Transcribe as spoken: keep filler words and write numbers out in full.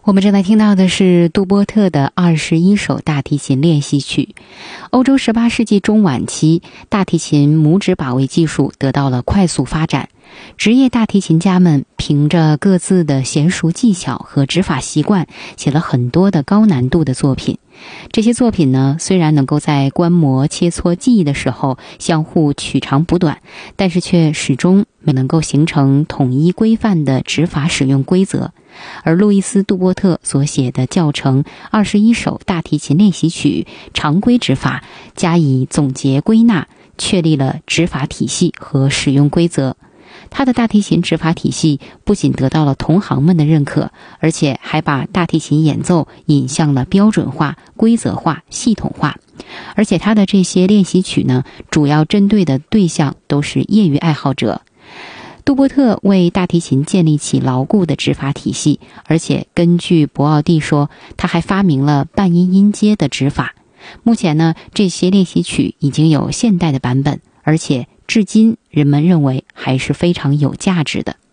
我们正在听到的是杜波特的二十一首大提琴练习曲。欧洲十八世纪中晚期，大提琴拇指把位技术得到了快速发展，职业大提琴家们凭着各自的娴熟技巧和指法习惯，写了很多的高难度的作品。这些作品呢，虽然能够在观摩切磋技艺的时候相互取长补短，但是却始终没能够形成统一规范的指法使用规则。而路易斯·杜波特所写的教程二十一首大提琴练习曲常规指法加以总结归纳，确立了指法体系和使用规则。他的大提琴指法体系不仅得到了同行们的认可，而且还把大提琴演奏引向了标准化、规则化、系统化。而且他的这些练习曲呢，主要针对的对象都是业余爱好者。杜波特为大提琴建立起牢固的指法体系，而且根据博奥蒂说，他还发明了半音音阶的指法。目前呢，这些练习曲已经有现代的版本，而且至今人们认为还是非常有价值的。